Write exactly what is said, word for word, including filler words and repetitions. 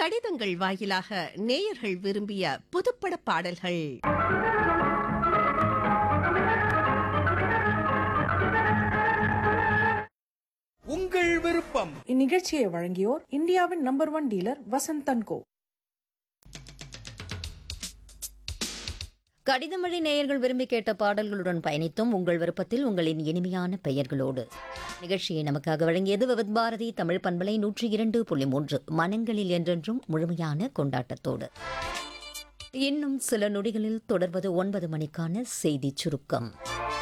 கடிதங்கள் வாயிலாக நேயர்கள் விரும்பிய புதுப்பட பாடல்கள். உங்கள் விருப்பம். இந்நிகழ்ச்சியை வழங்கியோர் இந்தியாவின் நம்பர் ஒன் டீலர் வசந்தன் கோ. கடிதமழை நேயர்கள் விரும்பி கேட்ட பாடல்களுடன் பயணித்தும் உங்கள் விருப்பத்தில் உங்களின் இனிமையான பெயர்களோடு நிகழ்ச்சியை நமக்காக வழங்கியது விவித் பாரதி தமிழ் பண்பலை நூற்றி இரண்டு புள்ளி மூன்று. மனங்களில் என்றென்றும் முழுமையான கொண்டாட்டத்தோடு. இன்னும் சில நொடிகளில் தொடர்வது ஒன்பது மணிக்கான செய்தி சுருக்கம்.